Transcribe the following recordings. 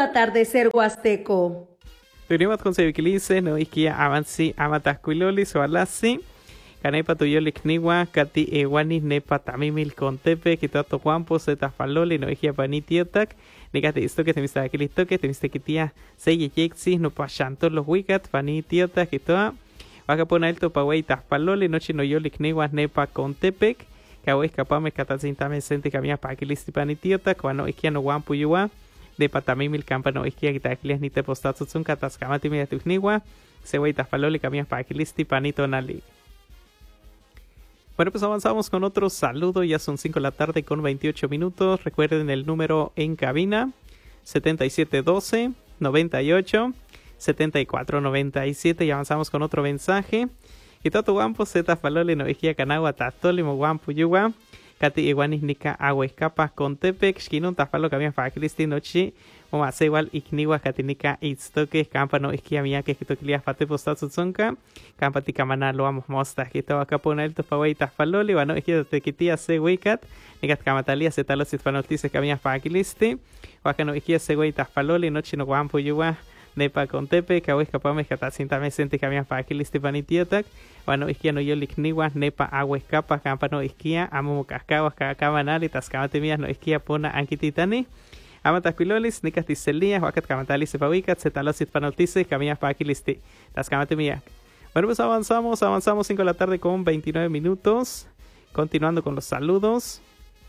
atardecer huasteco. Tuvimos con Sevikilice, no isquia avanzi amatascuiloli, soalasi. Canepa tuyoli kniwa, kati ewani nepa tamimil contepe, quitato guampo, setafaloli, no isquia panitiotac. Negate esto que te mista aquí listo que te mista que tía seye yexi, no pashanto los wicat, panitiotac, que toda. Vaca pona el topaway taspaloli, noche no yoli kniwa nepa contepec. Kawai kapame katasintame sente kamia pakilisti panitiotac, cuando isquia no guampo yuwa. De patamimil campano isquia guitakilias ni te postatsun kataskamati mira tukniwa. Seway taspaloli kamia pakilisti panito nali. Bueno, pues avanzamos con otro saludo. Ya son 5 de la tarde con 28 minutos. Recuerden el número en cabina: 7712 98 74 97. Y avanzamos con otro mensaje. Quitato guampo zeta falole no ejia canagua tatoli mo guampo yuwa. Kati iguanis nika agua escapa con tepec. Shkinun tafalo camia fakilisti nochi. O más igual igniwa katinika itztoque campano isquia mia que kitokilias pate postatzunka. Campatica mana lo vamos mostas que estaba acá pona el topaway tafaloli. Bueno, isquia te quitia se wicat. Nikat kamatalia se talos itfanotices camia fakilisti. Wakano isquia se wey tafaloli nochi no guampo yuwa. Nepa con tepe, kawis kapame katasintame sente camia fakilisti panitiotac. Bueno, isquia no yo ligniwa, nepa agua escapa, campano isquia, amo cascawas, cacabanal y tascamate mías no isquia pona anquititani. Amatasquilolis, nicas tiselías, huacat camatalis pavicat, cetalosis panoltices, camillas paquilisti, tascamate mías. Bueno, pues avanzamos 5 de la tarde con 29 minutos. Continuando con los saludos.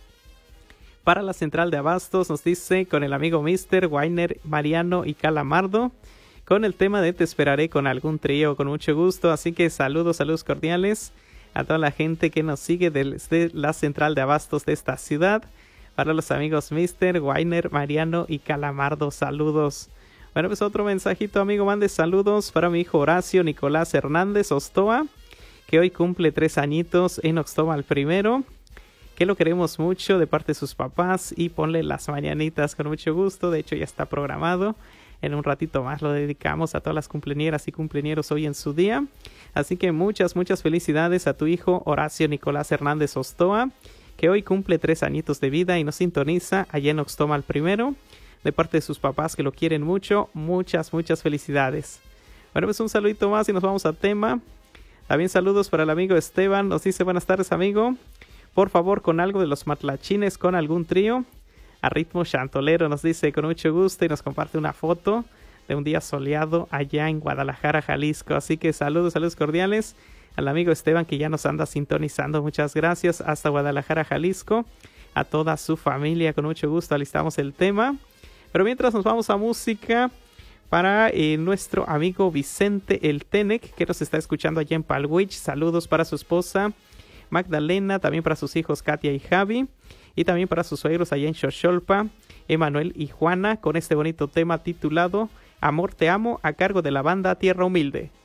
Para la central de abastos nos dice con el amigo Mr. Weiner, Mariano y Calamardo, con el tema de te esperaré con algún trío, con mucho gusto. Así que saludos cordiales a toda la gente que nos sigue desde la central de abastos de esta ciudad. Para los amigos Mr. Weiner, Mariano y Calamardo, saludos. Bueno, pues otro mensajito, amigo, mande saludos para mi hijo Horacio Nicolás Hernández Ostoa, que hoy cumple 3 añitos en Oxtomal primero. Que lo queremos mucho de parte de sus papás y ponle las mañanitas con mucho gusto. De hecho ya está programado. En un ratito más lo dedicamos a todas las cumpleañeras y cumpleañeros hoy en su día. Así que muchas felicidades a tu hijo Horacio Nicolás Hernández Ostoa, que hoy cumple 3 añitos de vida y nos sintoniza allá en Oxtomal primero. De parte de sus papás que lo quieren mucho. Muchas felicidades. Bueno, pues un saludito más y nos vamos a tema. También saludos para el amigo Esteban. Nos dice buenas tardes, amigo. Por favor, con algo de los matlachines, con algún trío. A ritmo chantolero nos dice con mucho gusto y nos comparte una foto de un día soleado allá en Guadalajara, Jalisco. Así que saludos cordiales al amigo Esteban que ya nos anda sintonizando. Muchas gracias hasta Guadalajara, Jalisco. A toda su familia, con mucho gusto alistamos el tema. Pero mientras nos vamos a música para nuestro amigo Vicente el Tenec, que nos está escuchando allá en Palwich. Saludos para su esposa Magdalena, también para sus hijos Katia y Javi, y también para sus suegros allá en Xoxolpa, Emanuel y Juana, con este bonito tema titulado Amor te amo, a cargo de la banda Tierra Humilde.